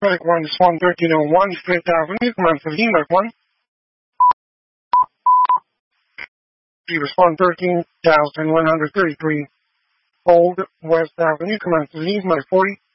Medic 1 is 11301 Fifth Avenue, command 15, Medic 1. Beavis 113,133 Old West Avenue, command 15, Medic 40.